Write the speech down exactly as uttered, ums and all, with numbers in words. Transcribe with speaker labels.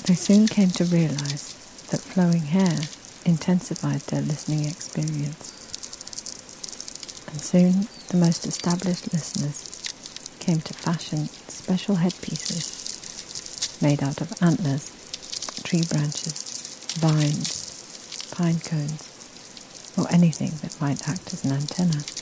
Speaker 1: They soon came to realize that flowing hair intensified their listening experience. And soon the most established listeners came to fashion special headpieces made out of antlers, tree branches, vines, pine cones, or anything that might act as an antenna.